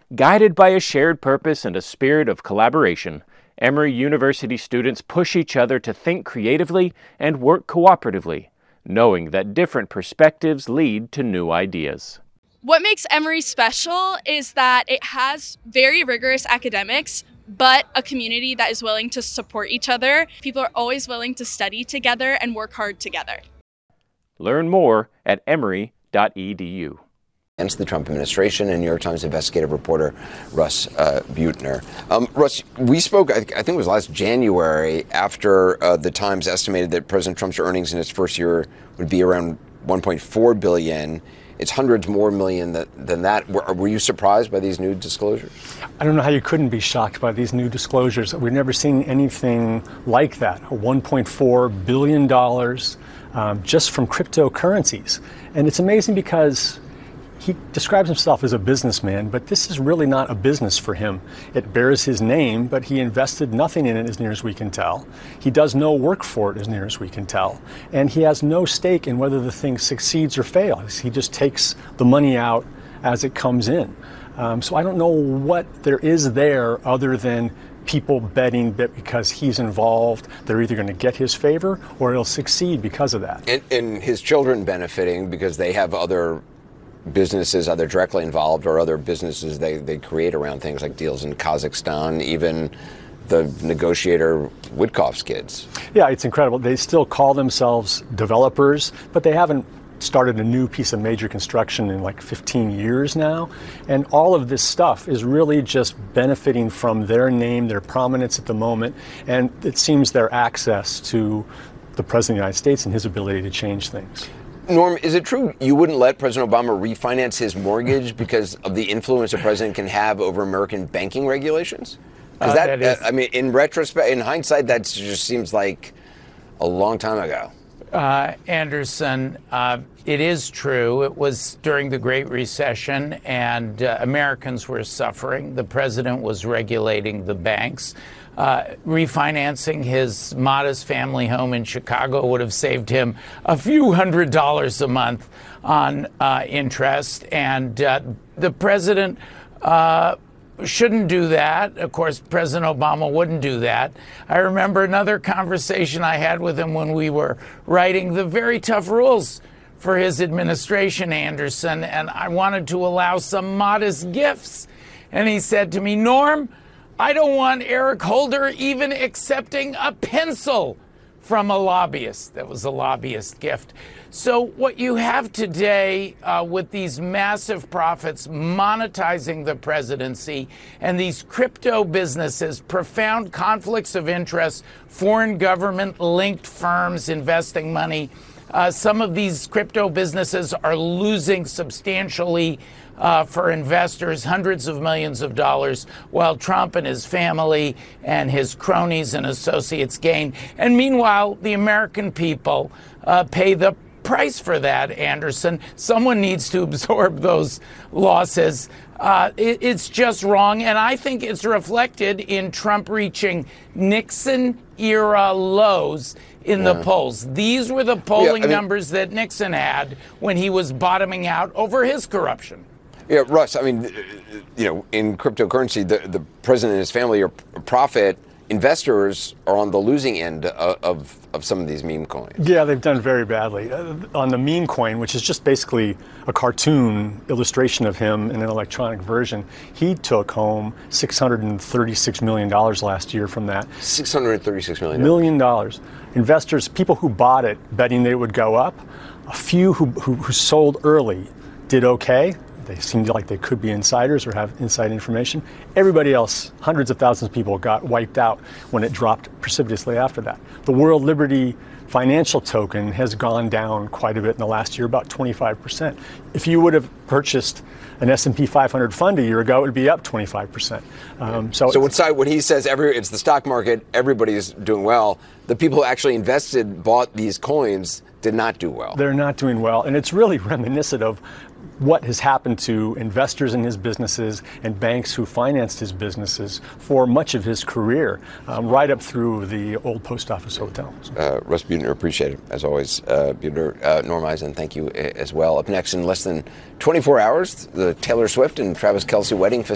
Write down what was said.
Guided by a shared purpose and a spirit of collaboration, Emory University students push each other to think creatively and work cooperatively, knowing that different perspectives lead to new ideas. What makes Emory special is that it has very rigorous academics, but a community that is willing to support each other. People are always willing to study together and work hard together. Learn more at emory.edu. Against the Trump administration, and New York Times investigative reporter Russ Buettner. Russ, we spoke, I think it was last January, after the Times estimated that President Trump's earnings in his first year would be around $1.4 billion. It's hundreds more million than that. Were you surprised by these new disclosures? I don't know how you couldn't be shocked by these new disclosures. We've never seen anything like that. $1.4 billion just from cryptocurrencies. And it's amazing because he describes himself as a businessman, but this is really not a business for him. It bears his name, but he invested nothing in it as near as we can tell. He does no work for it as near as we can tell. And he has no stake in whether the thing succeeds or fails. He just takes the money out as it comes in. So I don't know what there is there other than people betting that because he's involved, they're either going to get his favor or he'll succeed because of that. And his children benefiting because they have other businesses either directly involved or other businesses they create around things like deals in Kazakhstan, even the negotiator Witkoff's kids. Yeah, it's incredible. They still call themselves developers, but they haven't started a new piece of major construction in like 15 years now. And all of this stuff is really just benefiting from their name, their prominence at the moment, and it seems their access to the President of the United States and his ability to change things. Norm, is it true you wouldn't let President Obama refinance his mortgage because of the influence a president can have over American banking regulations? Because I mean, in retrospect, in hindsight, that just seems like a long time ago. Anderson, it is true. It was during the Great Recession, and Americans were suffering. The president was regulating the banks. Refinancing his modest family home in Chicago would have saved him a few $100s a month on interest. And the president shouldn't do that. Of course, President Obama wouldn't do that. I remember another conversation I had with him when we were writing the very tough rules for his administration, Anderson, and I wanted to allow some modest gifts. And he said to me, Norm, I don't want Eric Holder even accepting a pencil from a lobbyist. That was a lobbyist gift. So what you have today with these massive profits monetizing the presidency and these crypto businesses, profound conflicts of interest, foreign government-linked firms investing money. Some of these crypto businesses are losing substantially for investors, hundreds of millions of dollars, while Trump and his family and his cronies and associates gain. And meanwhile, the American people pay the price for that, Anderson. Someone needs to absorb those losses. It's just wrong. And I think it's reflected in Trump reaching Nixon-era lows in the polls. These were the polling numbers that Nixon had when he was bottoming out over his corruption. Yeah, Russ, I mean, you know, in cryptocurrency, the president and his family are profit. Investors are on the losing end of some of these meme coins. Yeah, they've done very badly. On the meme coin, which is just basically a cartoon illustration of him in an electronic version, he took home $636 million last year from that. $636 million. Investors, people who bought it betting that it would go up, a few who sold early did okay. They seemed like they could be insiders or have inside information. Everybody else, hundreds of thousands of people, got wiped out when it dropped precipitously after that. The World Liberty financial token has gone down quite a bit in the last year, about 25%. If you would have purchased an S&P 500 fund a year ago, it would be up 25%. So when he says it's the stock market, everybody's doing well, the people who actually bought these coins did not do well. They're not doing well. And it's really reminiscent of what has happened to investors in his businesses and banks who financed his businesses for much of his career, right up through the old post office hotels. Russ Buettner, appreciate it, as always. Buettner, Norm Eisen, thank you as well. Up next in less than 24 hours, the Taylor Swift and Travis Kelce wedding